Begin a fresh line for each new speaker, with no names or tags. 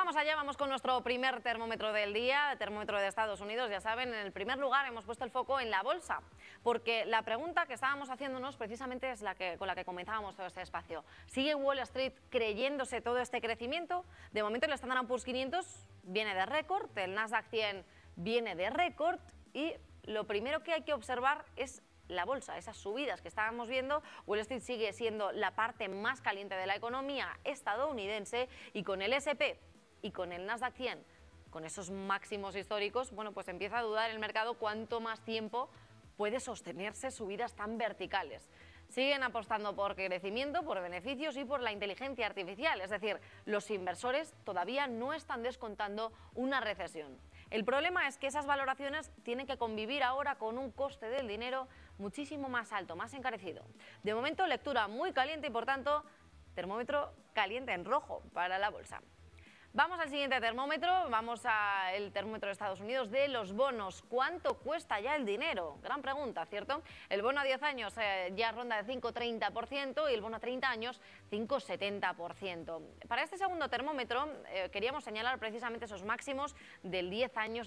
vamos allá, vamos con nuestro primer termómetro del día, el termómetro de Estados Unidos. Ya saben, en el primer lugar hemos puesto el foco en la bolsa, porque la pregunta que estábamos haciéndonos precisamente es con la que comenzábamos todo este espacio. ¿Sigue Wall Street creyéndose todo este crecimiento? De momento el Standard & Poor's 500 viene de récord, el Nasdaq 100 viene de récord y lo primero que hay que observar es la bolsa, esas subidas que estábamos viendo. Wall Street sigue siendo la parte más caliente de la economía estadounidense y con el S&P y con el Nasdaq 100, con esos máximos históricos, bueno, pues empieza a dudar el mercado cuánto más tiempo puede sostenerse subidas tan verticales. Siguen apostando por crecimiento, por beneficios y por la inteligencia artificial, es decir, los inversores todavía no están descontando una recesión. El problema es que esas valoraciones tienen que convivir ahora con un coste del dinero muchísimo más alto, más encarecido. De momento, lectura muy caliente y, por tanto, termómetro caliente en rojo para la bolsa. Vamos al siguiente termómetro, vamos al termómetro de Estados Unidos de los bonos. ¿Cuánto cuesta ya el dinero? Gran pregunta, ¿cierto? El bono a 10 años ya ronda de 5,30% y el bono a 30 años 5,70%. Para este segundo termómetro queríamos señalar precisamente esos máximos del 10 años